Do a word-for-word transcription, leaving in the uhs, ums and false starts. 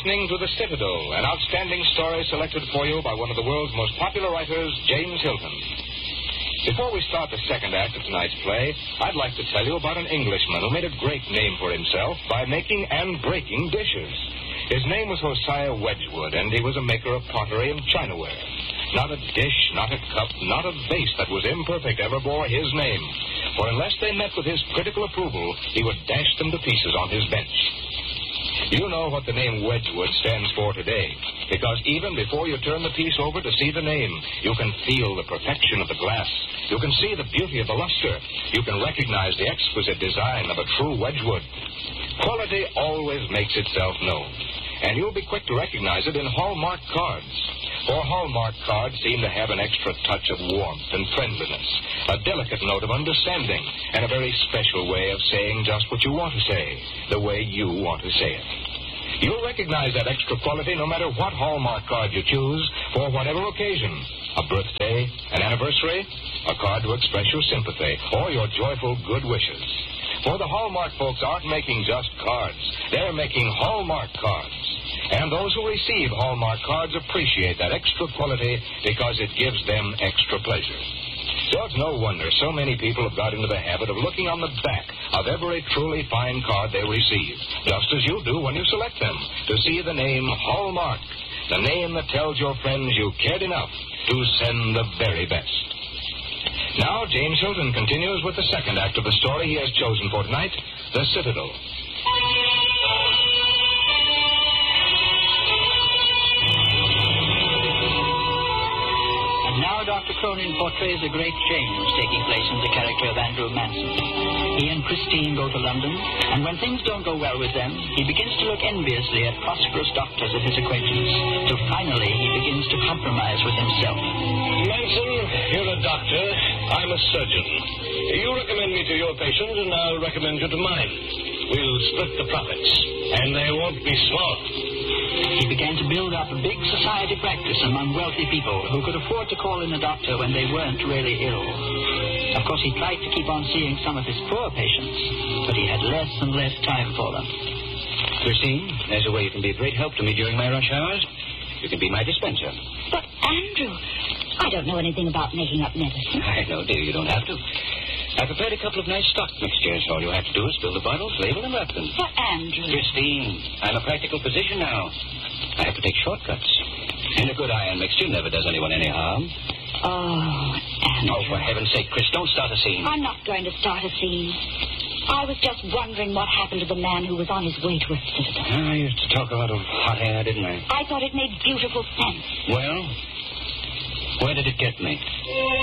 listening to The Citadel, an outstanding story selected for you by one of the world's most popular writers, James Hilton. Before we start the second act of tonight's play, I'd like to tell you about an Englishman who made a great name for himself by making and breaking dishes. His name was Hosea Wedgwood, and he was a maker of pottery and chinaware. Not a dish, not a cup, not a vase that was imperfect ever bore his name. For unless they met with his critical approval, he would dash them to pieces on his bench. You know what the name Wedgwood stands for today, because even before you turn the piece over to see the name, you can feel the perfection of the glass. You can see the beauty of the luster. You can recognize the exquisite design of a true Wedgwood. Quality always makes itself known, and you'll be quick to recognize it in Hallmark cards. For Hallmark cards seem to have an extra touch of warmth and friendliness, a delicate note of understanding, and a very special way of saying just what you want to say, the way you want to say it. You'll recognize that extra quality no matter what Hallmark card you choose for whatever occasion. A birthday, an anniversary, a card to express your sympathy, or your joyful good wishes. For the Hallmark folks aren't making just cards. They're making Hallmark cards. And those who receive Hallmark cards appreciate that extra quality because it gives them extra pleasure. So it's no wonder so many people have got into the habit of looking on the back of every truly fine card they receive, just as you do when you select them, to see the name Hallmark, the name that tells your friends you cared enough to send the very best. Now, James Hilton continues with the second act of the story he has chosen for tonight, The Citadel. And now Doctor Cronin portrays a great change taking place in the character of Andrew Manson. He and Christine go to London, and when things don't go well with them, he begins to look enviously at prosperous doctors of his acquaintance, till finally he begins to compromise with himself. Manson, you're a doctor. I'm a surgeon. You recommend me to your patient, and I'll recommend you to mine. We'll split the profits, and they won't be small. He began to build up a big society practice among wealthy people who could afford to call in a doctor when they weren't really ill. Of course, he tried to keep on seeing some of his poor patients, but he had less and less time for them. Christine, there's a way you can be of great help to me during my rush hours. You can be my dispenser. But, Andrew, I don't know anything about making up medicine. I know, dear, you don't have to. I prepared a couple of nice stock mixtures. All you have to do is fill the bottles, label, and wrap them. But, Andrew... Christine, I'm a practical physician now. I have to take shortcuts. And a good iron mixture never does anyone any harm. Oh, Andrew... Oh, for heaven's sake, Chris, don't start a scene. I'm not going to start a scene. I was just wondering what happened to the man who was on his way to a citadel. I used to talk a lot of hot air, didn't I? I thought it made beautiful sense. Well, where did it get me?